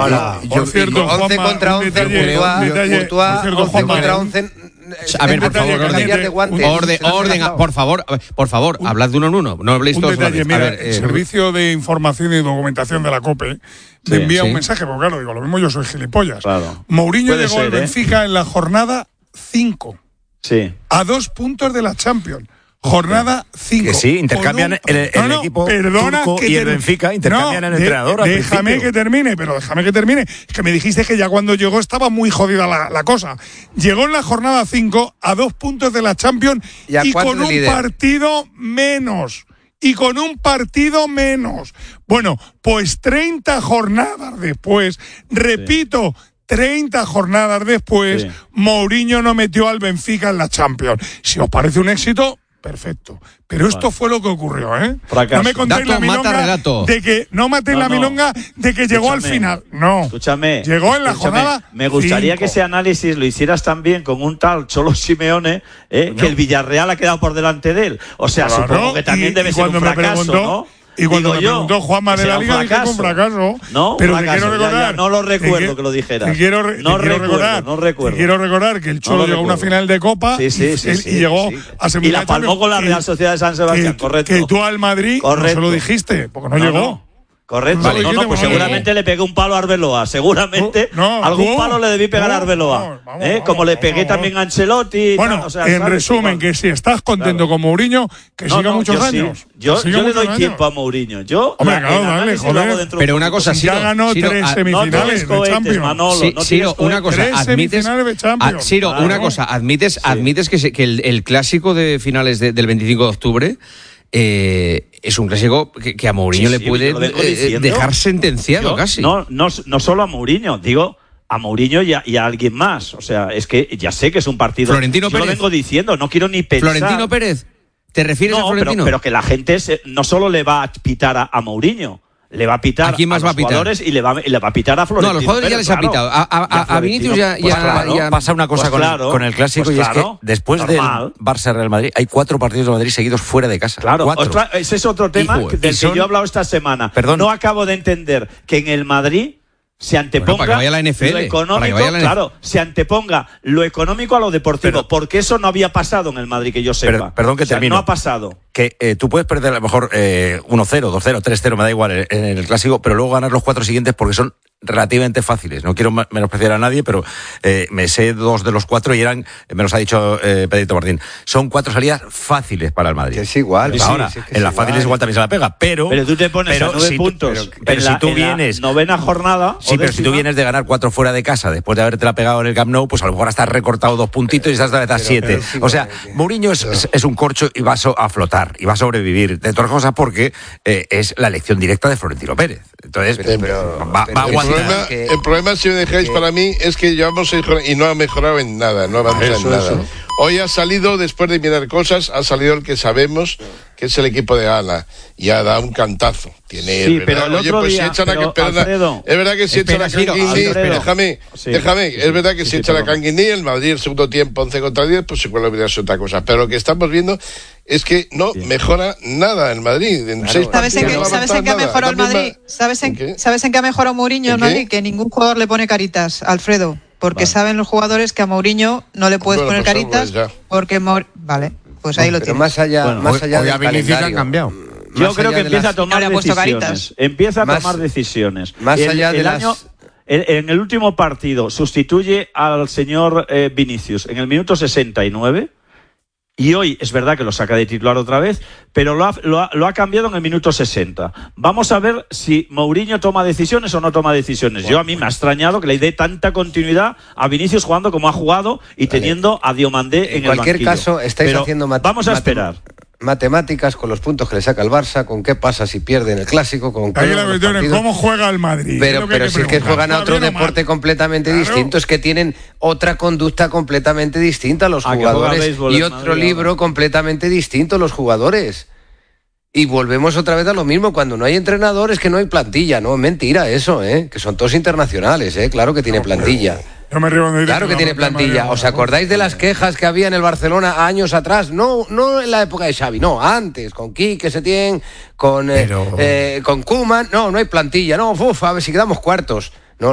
Por cierto, 11 contra 11, Courtois, 11 contra 11. A ver, por favor, orden, por favor, hablad de uno en uno, no habléis todos a la vez. Mira, el Servicio de Información y Documentación de la COPE te envía un mensaje, porque claro, digo, lo mismo yo soy gilipollas. Claro. Mourinho llegó al Benfica en la jornada 5. Sí. A 2 puntos de la Champions. Jornada 5. Que sí, intercambian el equipo turco y el Benfica, intercambian el entrenador. Déjame que termine. Es que me dijiste que ya cuando llegó estaba muy jodida la cosa. Llegó en la jornada 5 a 2 puntos de la Champions y con un partido menos. Bueno, pues 30 jornadas después, repito, 30 jornadas después, Mourinho no metió al Benfica en la Champions. Si os parece un éxito, perfecto. Pero esto fue lo que ocurrió, ¿eh? Fracaso. No me contéis la milonga de que la milonga de que llegó al final. No. Escúchame. Llegó en la jornada. Me gustaría 5. que ese análisis lo hicieras también con un tal Cholo Simeone, que el Villarreal ha quedado por delante de él. O sea, supongo que también debe ser un fracaso, ¿no? Y cuando me preguntó Juanma de la Liga, dije que un fracaso. No, pero fracaso, quiero recordar. ya, no lo recuerdo que lo dijeras. No recuerdo. Quiero recordar que el Cholo llegó a una final de Copa y llegó a semifinales. Y la palmó con la Real Sociedad de San Sebastián, correcto. Que tú al Madrid no se lo dijiste, porque no llegó. Correcto. Vale, pues seguramente le pegué un palo a Arbeloa. Seguramente algún palo le debí pegar a Arbeloa. Como le pegué también a Ancelotti. Bueno, en resumen, que si estás contento con Mourinho, que siga muchos años. Yo le doy tiempo a Mourinho. Hombre, claro, dale, joder. Pero una cosa, ya ganó 3 semifinales de Champions. Ciro, una cosa, admites. Ciro, una cosa, admites que el clásico de finales del 25 de octubre es un clásico que a Mourinho le puede dejar sentenciado casi. No solo a Mourinho, digo a Mourinho y a alguien más. O sea, es que ya sé que es un partido. Florentino Pérez. Lo vengo diciendo, no quiero ni pensar. Florentino Pérez. ¿Te refieres a Florentino? Pero que la gente no solo le va a pitar a Mourinho. Le va a pitar ¿a quién más a los jugadores y le va a pitar a Florentino. No, a los jugadores ya les ha pitado. A Vinicius ya pasa una cosa con el clásico y es que después del Barça-Real Madrid hay 4 partidos de Madrid seguidos fuera de casa. Claro, ese es otro tema del que yo he hablado esta semana. Perdón. No acabo de entender que en el Madrid se anteponga para que vaya la NFL, lo económico, se anteponga lo económico a lo deportivo, porque eso no había pasado en el Madrid, que yo sepa. Perdón que termino. No ha pasado. Que tú puedes perder a lo mejor 1-0, 2-0, 3-0, me da igual en el clásico, pero luego ganar los 4 siguientes porque son relativamente fáciles. No quiero menospreciar a nadie, pero me sé 2 de los 4 y eran, me los ha dicho Pedrito Martín, son 4 salidas fáciles para el Madrid. Que es igual. Ahora, en las fáciles igual también se la pega, pero tú te pones a 9 puntos. Pero si tú vienes novena jornada. Sí, pero si tú vienes de ganar 4 fuera de casa después de haberte la pegado en el Camp Nou, pues a lo mejor estás recortado 2 puntitos y estás otra vez a 7. O sea, Mourinho es un corcho y va a flotar y va a sobrevivir. De todas cosas, porque es la elección directa de Florentino Pérez. Entonces, va a aguantar. El problema, si me dejáis, para mí, es que llevamos y no ha mejorado en nada, no avanza en nada. Hoy ha salido, después de mirar cosas, ha salido el que sabemos que es el equipo de Ana y ha dado un cantazo. Pero el otro día, es verdad que si echan a Canguini, déjame, es verdad que si echan a Canguini, el Madrid el segundo tiempo 11 contra 10, pues igual hubiera sido otra cosa. Pero lo que estamos viendo es que no mejora nada el Madrid. ¿Sabes en qué ha mejorado el Madrid? ¿Sabes en qué ha mejorado Mourinho el Madrid? Que ningún jugador le pone caritas, Alfredo. Porque saben los jugadores que a Mourinho no le puedes poner caritas porque vale, pues ahí lo tienes. Más allá del calendario han cambiado. Yo creo que empieza a tomar decisiones. Más allá de en el último partido sustituye al señor Vinicius en el minuto 69 y hoy es verdad que lo saca de titular otra vez, pero lo ha cambiado en el minuto 60. Vamos a ver si Mourinho toma decisiones o no toma decisiones. A mí me ha extrañado que le dé tanta continuidad a Vinicius jugando como ha jugado y teniendo a Diomandé en el banquillo. En cualquier caso, estáis haciendo vamos a esperar. Matemáticas con los puntos que le saca el Barça, con qué pasa si pierde en el clásico, con ahí la cuestión es cómo juega el Madrid. Pero si es que juegan a otro deporte completamente distinto, es que tienen otra conducta completamente distinta los jugadores y otro libro completamente distinto los jugadores. Y volvemos otra vez a lo mismo, cuando no hay entrenadores que no hay plantilla, no, es mentira eso, que son todos internacionales, claro que tiene plantilla. Yo me río de claro que tiene plantilla. ¿Os acordáis de las quejas que había en el Barcelona años atrás? No en la época de Xavi, no, antes, con Quique Setién, con Koeman. No hay plantilla. No, a ver si quedamos cuartos.